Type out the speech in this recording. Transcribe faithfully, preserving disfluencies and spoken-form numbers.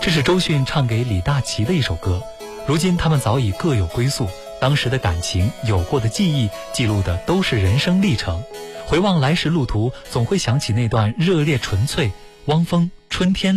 这是周迅唱给李大齐的一首歌。如今他们早已各有归宿，当时的感情、有过的记忆，记录的都是人生历程。回望来时路途，总会想起那段热烈纯粹。汪峰，春天。